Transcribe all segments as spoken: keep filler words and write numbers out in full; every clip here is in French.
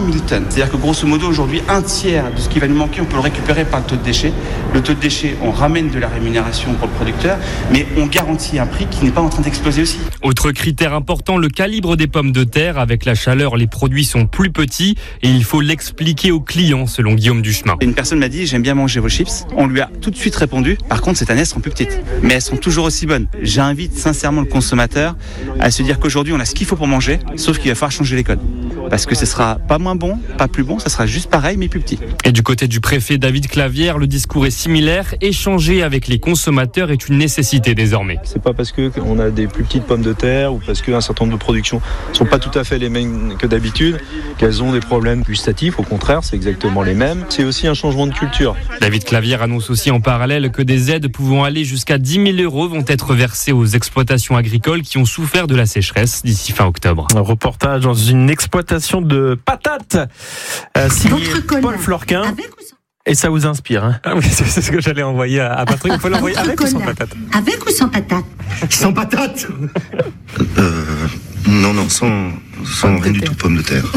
mille tonnes. C'est-à-dire que grosso modo, aujourd'hui, un tiers de ce qui va nous manquer, on peut le récupérer par le taux de déchets. Le taux de déchets, on ramène de la rémunération pour le producteur, mais on garantit un prix qui n'est pas en train d'exploser aussi. Autre critère important, le calibre des pommes de terre. Avec la chaleur, les produits sont plus petits et il faut l'expliquer aux clients, selon Guillaume Duchemin. Une personne m'a dit, j'aime bien manger vos chips. On lui a tout de suite répondu, par contre, cette année, elles seront plus petites. Mais elles sont toujours aussi bonnes. J'invite sincèrement le consommateur à se dire qu'aujourd'hui, on a ce qu'il faut pour manger, sauf qu'il va falloir changer les codes. Parce que ce sera pas moins bon, pas plus bon, ça sera juste pareil, mais plus petit. Et du côté du préfet David Clavière, le discours est similaire. Échanger avec les consommateurs est une nécessité désormais. C'est pas parce qu'on a des plus petites pommes de terre ou parce qu'un certain nombre de productions sont pas tout à fait les mêmes que d'habitude qu'elles ont des problèmes gustatifs. Au contraire, c'est exactement les mêmes. C'est aussi un changement de culture. David Clavière annonce aussi en parallèle que des aides pouvant aller jusqu'à dix mille euros vont être versées aux exploitations agricoles qui ont souffert de la sécheresse d'ici fin octobre. Un reportage dans une exploitation de patates euh, signé Paul Florquin. Et ça vous inspire, hein? Ah oui, c'est, c'est ce que j'allais envoyer à, à Patrick. Il faut l'envoyer avec ou sans patate? Avec ou sans patate? Sans patate euh, Non, non, sans, sans rien du tout, pomme de terre.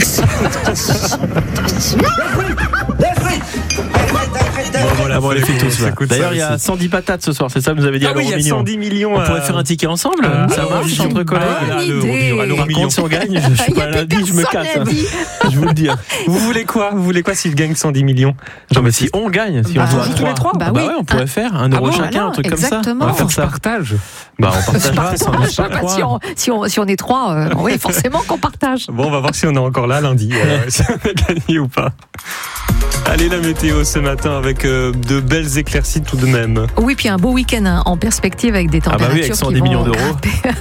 Bon, voilà, bon, les fait tous là. D'ailleurs, il y a cent dix patates ce soir, c'est ça que vous avez dit ah à l'euro oui, il y a million. cent dix millions. On pourrait faire un ticket ensemble, euh, ça marche entre collègues. À l'euro million, à l'euro million. Si on gagne, je, je suis pas lundi, je me casse. Hein. Je vous le dis. Vous voulez quoi? Vous voulez quoi s'il gagne cent dix millions? Non, mais si on gagne, si bah, on joue tous les trois, bah, bah oui, ouais, on pourrait faire un euro ah bon, chacun, voilà, un truc exactement. comme ça. On va faire ça. Partage. Bah, on partagera. Si on, si, on, si on est trois, euh, oui, forcément qu'on partage. Bon, on va voir si on est encore là lundi, euh, si on a gagné ou pas. Allez, la météo ce matin avec euh, de belles éclaircies tout de même. Oui, puis un beau week-end hein, en perspective avec des températures ah bah oui, avec cent dix qui millions vont d'euros.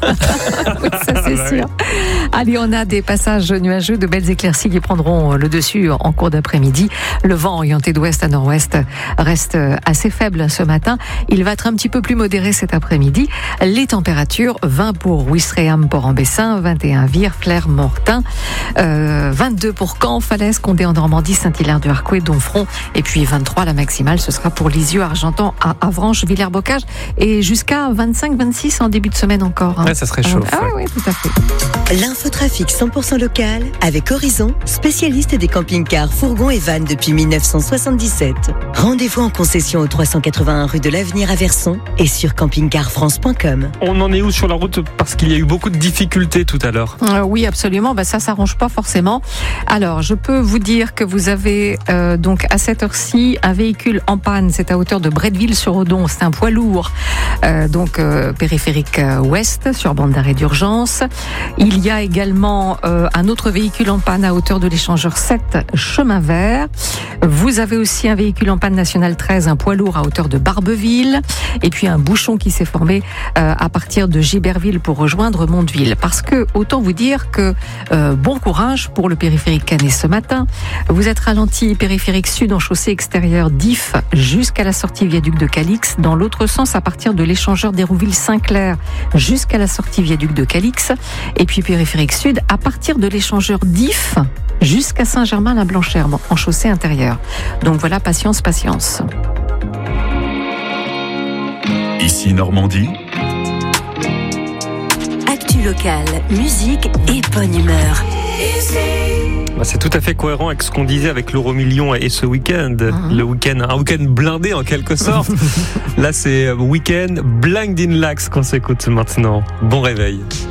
oui, ça c'est bah sûr. Oui. Allez, on a des passages nuageux, de belles éclaircies qui prendront le dessus en cours d'après-midi. Le vent orienté d'ouest à nord-ouest reste assez faible ce matin. Il va être un petit peu plus modéré cet après-midi. Les températures, vingt pour Ouistreham, Port-en-Bessin, vingt et un Vire, Flers, Mortain, euh, vingt-deux pour Caen, Falaise, Condé en Normandie, Saint-Hilaire-du-Harcouët, Donfront, et puis vingt-trois la maximale, ce sera pour Lisieux, Argentan, à Avranches, Villers-Bocage, et jusqu'à vingt-cinq vingt-six en début de semaine encore. Hein. Ouais, ça se réchauffe. Ah oui, oui, tout à fait. L'infotrafic cent pour cent local avec Horizon, spécialiste des camping-cars, fourgons et vannes depuis dix-neuf cent soixante-dix-sept. Rendez-vous en concession au trois cent quatre-vingt-un rue de l'Avenir à Verson et sur camping car france point com. On en est où sur la route? Parce qu'il y a eu beaucoup de difficultés tout à l'heure. Euh, oui, absolument. Ben, ça s'arrange pas forcément. Alors, je peux vous dire que vous avez euh, donc à cette heure-ci un véhicule en panne. C'est à hauteur de Bretteville-sur-Odon. C'est un poids lourd. Euh, donc euh, périphérique euh, ouest sur bande d'arrêt d'urgence. Il y a également euh, un autre véhicule en panne à hauteur de l'échangeur sept chemin vert. Vous avez aussi un véhicule en panne national treize, un poids lourd à hauteur de Barbeville. Et puis un bouchon qui s'est formé euh, à partir de Giberville pour rejoindre Mondeville. Parce que, autant vous dire que euh, bon courage pour le périphérique Canet ce matin. Vous êtes ralenti périphérique sud en chaussée extérieure d'If jusqu'à la sortie viaduc de Calix. Dans l'autre sens, à partir de l'échangeur d'Hérouville-Saint-Clair jusqu'à la sortie viaduc de Calix. Et puis périphérique sud à partir de l'échangeur d'If jusqu'à Saint-Germain-la-Blanchère en chaussée intérieure. Donc voilà, patience, patience. Ici Normandie. Actu local, musique et bonne humeur. C'est tout à fait cohérent avec ce qu'on disait avec l'euro million et ce week-end. Mmh. Le week-end, un week-end blindé en quelque sorte. Là, c'est week-end blind in lax qu'on s'écoute maintenant. Bon réveil.